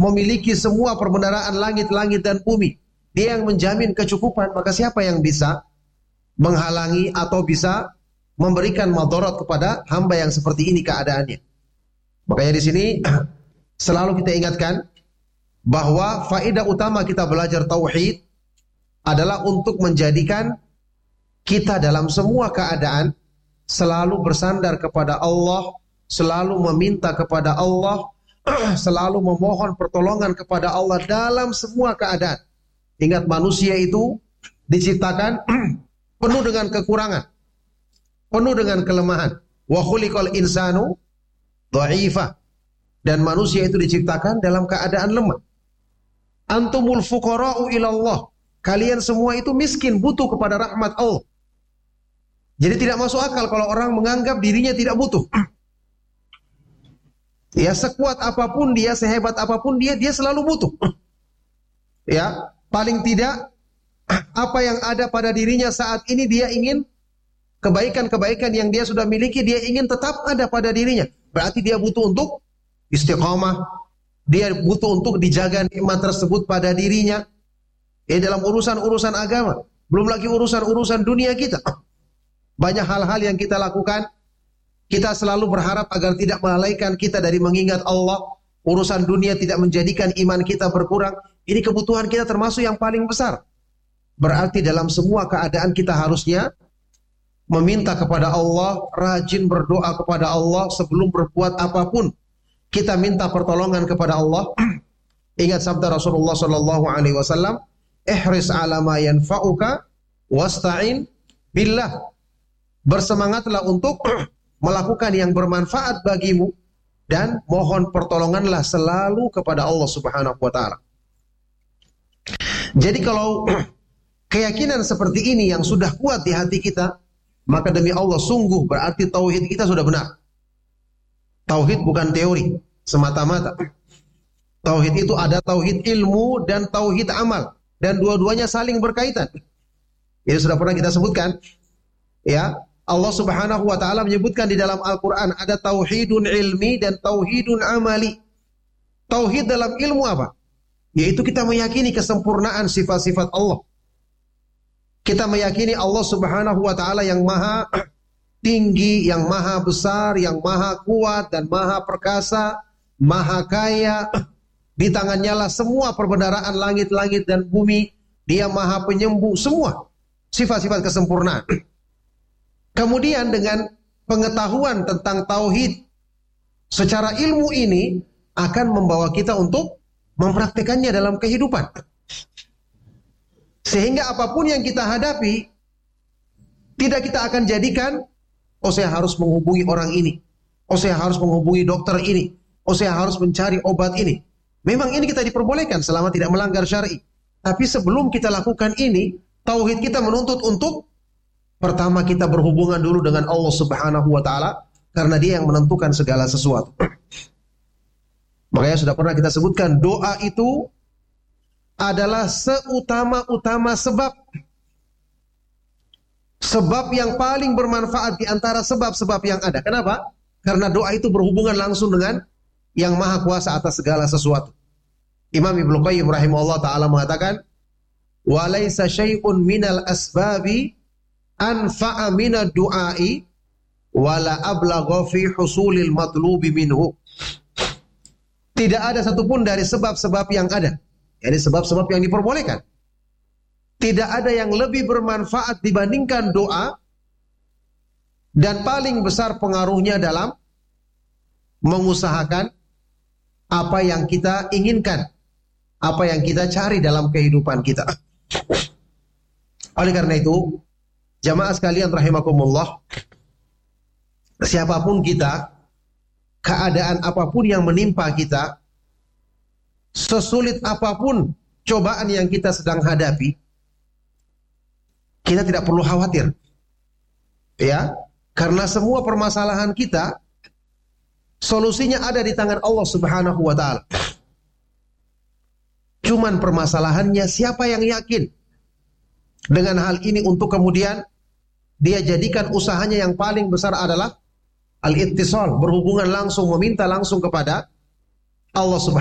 memiliki semua perbendaharaan langit-langit dan bumi. Dia yang menjamin kecukupan, maka siapa yang bisa menghalangi atau bisa memberikan madarat kepada hamba yang seperti ini keadaannya? Makanya di sini selalu kita ingatkan bahwa faedah utama kita belajar tauhid adalah untuk menjadikan kita dalam semua keadaan selalu bersandar kepada Allah, selalu meminta kepada Allah, selalu memohon pertolongan kepada Allah dalam semua keadaan. Ingat, manusia itu diciptakan penuh dengan kekurangan, penuh dengan kelemahan. Wa khuliqal insanu dha'ifa. Dan manusia itu diciptakan dalam keadaan lemah. Antumul fuqara'u ilallah. Kalian semua itu miskin, butuh kepada rahmat Allah. Jadi tidak masuk akal kalau orang menganggap dirinya tidak butuh. Ya, sekuat apapun dia, sehebat apapun dia selalu butuh. Ya, paling tidak apa yang ada pada dirinya saat ini dia ingin kebaikan-kebaikan yang dia sudah miliki, dia ingin tetap ada pada dirinya. Berarti dia butuh untuk istiqamah, dia butuh untuk dijaga nikmat tersebut pada dirinya. Dalam urusan-urusan agama, belum lagi urusan-urusan dunia kita. Banyak hal-hal yang kita lakukan, kita selalu berharap agar tidak melalaikan kita dari mengingat Allah. Urusan dunia tidak menjadikan iman kita berkurang. Ini kebutuhan kita termasuk yang paling besar. Berarti dalam semua keadaan kita harusnya meminta kepada Allah, rajin berdoa kepada Allah sebelum berbuat apapun. Kita minta pertolongan kepada Allah. Ingat sabda Rasulullah SAW, ihris ala ma yanfa'uka wasta'in billah. Bersemangatlah untuk melakukan yang bermanfaat bagimu dan mohon pertolonganlah selalu kepada Allah Subhanahu wa taala. Jadi kalau keyakinan seperti ini yang sudah kuat di hati kita, maka demi Allah sungguh berarti tauhid kita sudah benar. Tauhid bukan teori semata-mata. Tauhid itu ada tauhid ilmu dan tauhid amal, dan dua-duanya saling berkaitan. Ini sudah pernah kita sebutkan. Ya, Allah Subhanahu wa taala menyebutkan di dalam Al-Qur'an ada tauhidun ilmi dan tauhidun amali. Tauhid dalam ilmu apa? Yaitu kita meyakini kesempurnaan sifat-sifat Allah. Kita meyakini Allah Subhanahu wa taala yang maha tinggi, yang maha besar, yang maha kuat dan maha perkasa, maha kaya. Di tangannya lah semua perbendaharaan langit-langit dan bumi. Dia maha penyembuh, semua sifat-sifat kesempurnaan. Kemudian dengan pengetahuan tentang tauhid secara ilmu ini akan membawa kita untuk mempraktikannya dalam kehidupan. Sehingga apapun yang kita hadapi, tidak kita akan jadikan, oh saya harus menghubungi orang ini, oh saya harus menghubungi dokter ini, oh saya harus mencari obat ini. Memang ini kita diperbolehkan selama tidak melanggar syar'i. Tapi sebelum kita lakukan ini, tauhid kita menuntut untuk pertama kita berhubungan dulu dengan Allah Subhanahu wa taala, karena Dia yang menentukan segala sesuatu. Makanya sudah pernah kita sebutkan, doa itu adalah seutama-utama sebab. Sebab yang paling bermanfaat di antara sebab-sebab yang ada. Kenapa? Karena doa itu berhubungan langsung dengan yang maha kuasa atas segala sesuatu. Imam Ibnu Qayyim rahimahullah ta'ala mengatakan, وَلَيْسَ شَيْءٌ مِنَ الْأَسْبَابِ أَنْفَعَ مِنَ الدُّعَاءِ وَلَا أَبْلَغَ فِي حُصُولِ الْمَطْلُوبِ مِنْهُ. Tidak ada satupun dari sebab-sebab yang ada, yakni sebab-sebab yang diperbolehkan, tidak ada yang lebih bermanfaat dibandingkan doa, dan paling besar pengaruhnya dalam mengusahakan apa yang kita inginkan, apa yang kita cari dalam kehidupan kita. Oleh karena itu, jamaah sekalian rahimakumullah, siapapun kita, keadaan apapun yang menimpa kita, sesulit apapun cobaan yang kita sedang hadapi, kita tidak perlu khawatir. Ya, karena semua permasalahan kita solusinya ada di tangan Allah Subhanahu wa taala. Cuman permasalahannya siapa yang yakin dengan hal ini untuk kemudian dia jadikan usahanya yang paling besar adalah al-ittisal, berhubungan langsung, meminta langsung kepada Allah Subhanahu